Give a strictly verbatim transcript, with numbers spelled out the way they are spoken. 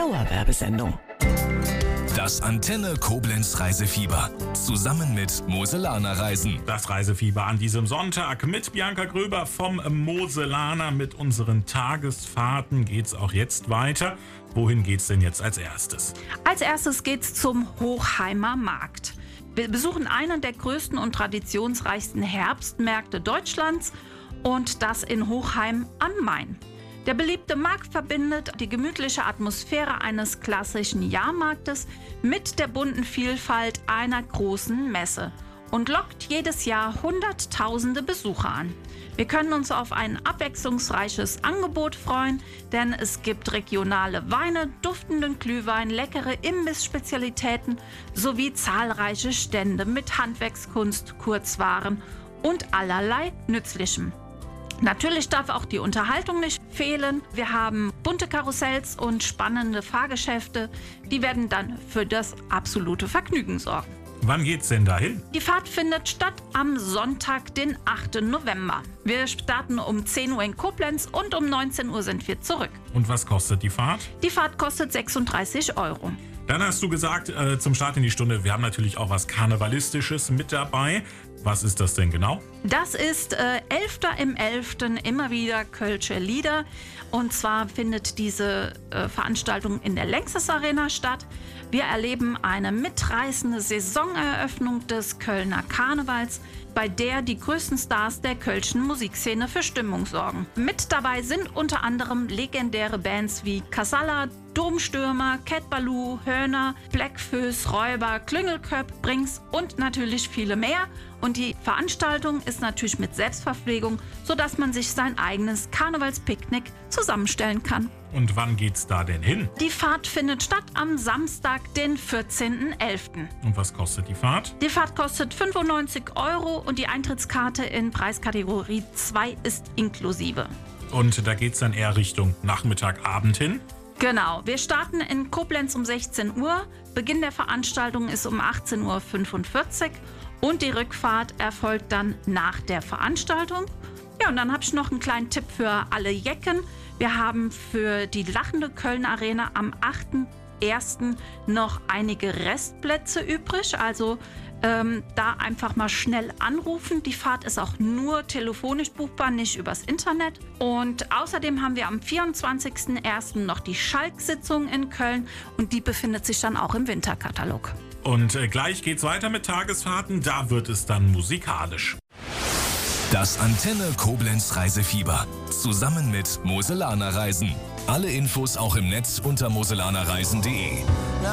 Dauerwerbesendung. Das Antenne Koblenz Reisefieber. Zusammen mit Moselaner Reisen. Das Reisefieber an diesem Sonntag mit Bianca Gröber vom Moselaner. Mit unseren Tagesfahrten geht's auch jetzt weiter. Wohin geht's denn jetzt als erstes? Als erstes geht's zum Hochheimer Markt. Wir besuchen einen der größten und traditionsreichsten Herbstmärkte Deutschlands und das in Hochheim am Main. Der beliebte Markt verbindet die gemütliche Atmosphäre eines klassischen Jahrmarktes mit der bunten Vielfalt einer großen Messe und lockt jedes Jahr Hunderttausende Besucher an. Wir können uns auf ein abwechslungsreiches Angebot freuen, denn es gibt regionale Weine, duftenden Glühwein, leckere Imbissspezialitäten sowie zahlreiche Stände mit Handwerkskunst, Kurzwaren und allerlei Nützlichem. Natürlich darf auch die Unterhaltung nicht fehlen. Wir haben bunte Karussells und spannende Fahrgeschäfte. Die werden dann für das absolute Vergnügen sorgen. Wann geht's denn dahin? Die Fahrt findet statt am Sonntag, den achten November. Wir starten um zehn Uhr in Koblenz und um neunzehn Uhr sind wir zurück. Und was kostet die Fahrt? Die Fahrt kostet sechsunddreißig Euro. Dann hast du gesagt, äh, zum Start in die Stunde, wir haben natürlich auch was Karnevalistisches mit dabei. Was ist das denn genau? Das ist äh, elfter im elften immer wieder Kölsche Lieder. Und zwar findet diese äh, Veranstaltung in der Längstes Arena statt. Wir erleben eine mitreißende Saisoneröffnung des Kölner Karnevals, bei der die größten Stars der kölschen Musikszene für Stimmung sorgen. Mit dabei sind unter anderem legendäre Bands wie Casalla, Domstürmer, Cat Ballou, Hörner, Blackfoes, Räuber, Klüngelköpp, Brings und natürlich viele mehr. Und die Veranstaltung ist natürlich mit Selbstverpflegung, sodass man sich sein eigenes Karnevalspicknick zusammenstellen kann. Und wann geht's da denn hin? Die Fahrt findet statt am Samstag, den vierzehnten elften Und was kostet die Fahrt? Die Fahrt kostet fünfundneunzig Euro und die Eintrittskarte in Preiskategorie zwei ist inklusive. Und da geht's dann eher Richtung Nachmittag, Abend hin? Genau, wir starten in Koblenz um sechzehn Uhr. Beginn der Veranstaltung ist um achtzehn Uhr fünfundvierzig und die Rückfahrt erfolgt dann nach der Veranstaltung. Ja, und dann habe ich noch einen kleinen Tipp für alle Jecken. Wir haben für die Lachende Köln Arena am achten ersten noch einige Restplätze übrig. Also ähm, da einfach mal schnell anrufen. Die Fahrt ist auch nur telefonisch buchbar, nicht übers Internet. Und außerdem haben wir am vierundzwanzigsten ersten noch die Schalk-Sitzung in Köln und die befindet sich dann auch im Winterkatalog. Und äh, gleich geht's weiter mit Tagesfahrten. Da wird es dann musikalisch. Das Antenne Koblenz Reisefieber. Zusammen mit Moselaner Reisen. Alle Infos auch im Netz unter moselanerreisen punkt de.